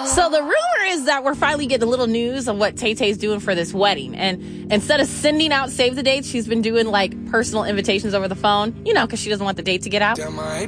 So the rumor is that we're finally getting a little news on what Tay Tay's doing for this wedding. And instead of sending out save the dates, she's been doing like personal invitations over the phone, because she doesn't want the date to get out.